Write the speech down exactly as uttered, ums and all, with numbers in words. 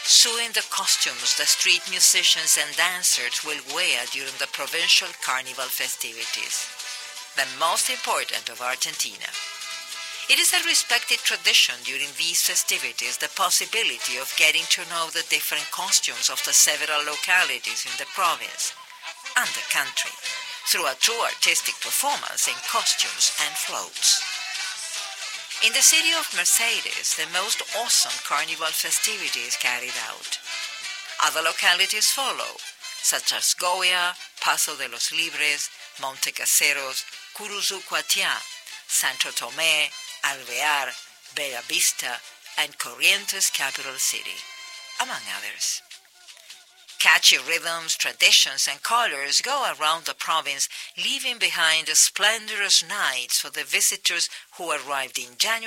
suing the costumes the street musicians and dancers will wear during the provincial carnival festivities, the most important of Argentina. It is a respected tradition during these festivities the possibility of getting to know the different costumes of the several localities in the province and the country through a true artistic performance in costumes and floats. In the city of Mercedes, the most awesome carnival festivity is carried out. Other localities follow, such as Goya, Paso de los Libres, Montecaseros, Curuzucuatiá, Santo Tomé, Alvear, Bella Vista, and Corrientes capital city, among others. Catchy rhythms, traditions, and colors go around the province, leaving behind splendorous nights for the visitors who arrived in January